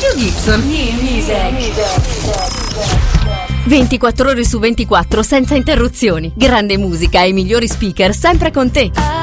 Mario Gibson. New Music. 24 ore su 24 senza interruzioni. Grande musica e i migliori speaker sempre con te.